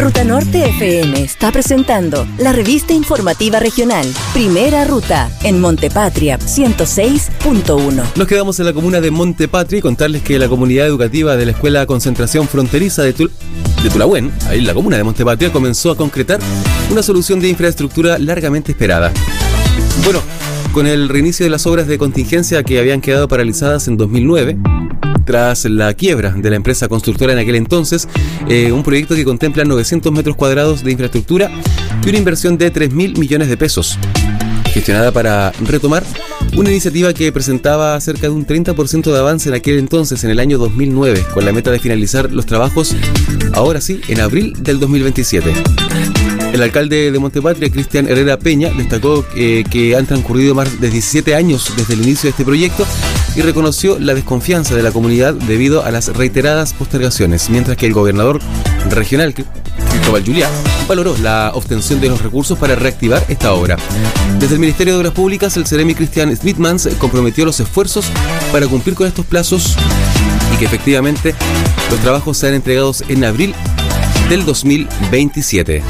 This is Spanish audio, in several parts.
Ruta Norte FM está presentando la revista informativa regional Primera Ruta en Montepatria 106.1. Nos quedamos en la comuna de Montepatria y contarles que la comunidad educativa de la Escuela Concentración Fronteriza de Tulahuén, ahí en la comuna de Montepatria, comenzó a concretar una solución de infraestructura largamente esperada. Bueno, con el reinicio de las obras de contingencia que habían quedado paralizadas en 2009, tras la quiebra de la empresa constructora en aquel entonces, un proyecto que contempla 900 metros cuadrados de infraestructura y una inversión de 3.000 millones de pesos, gestionada para retomar una iniciativa que presentaba cerca de un 30% de avance en aquel entonces, en el año 2009, con la meta de finalizar los trabajos, ahora sí, en abril del 2027. El alcalde de Montepatria, Cristian Herrera Peña, destacó que han transcurrido más de 17 años desde el inicio de este proyecto y reconoció la desconfianza de la comunidad debido a las reiteradas postergaciones, mientras que el gobernador regional, Cristóbal Juliá, valoró la obtención de los recursos para reactivar esta obra. Desde el Ministerio de Obras Públicas, el Ceremi Cristian Smithmans comprometió los esfuerzos para cumplir con estos plazos y que efectivamente los trabajos sean entregados en abril del 2027.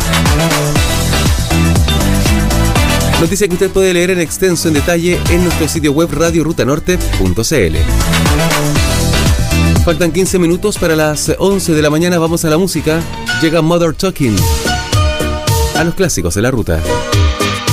Noticia que usted puede leer en extenso, en detalle, en nuestro sitio web radiorutanorte.cl. Faltan 15 minutos para las 11 de la mañana. Vamos a la música. Llega Mother Talking, a los clásicos de la ruta.